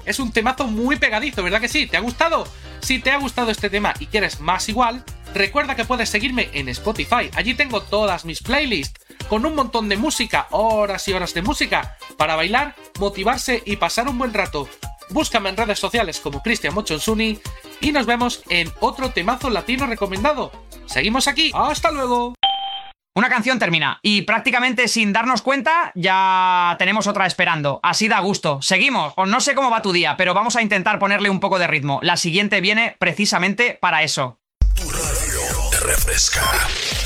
Es un temazo muy pegadizo, ¿verdad que sí? ¿Te ha gustado? Si te ha gustado este tema y quieres más igual, recuerda que puedes seguirme en Spotify. Allí tengo todas mis playlists con un montón de música, horas y horas de música, para bailar, motivarse y pasar un buen rato. Búscame en redes sociales como Cristian Mochonsuni y nos vemos en otro temazo latino recomendado. Seguimos aquí, ¡hasta luego! Una canción termina y prácticamente sin darnos cuenta ya tenemos otra esperando. Así da gusto. Seguimos. O no sé cómo va tu día, pero vamos a intentar ponerle un poco de ritmo. La siguiente viene precisamente para eso. Tu radio te refresca.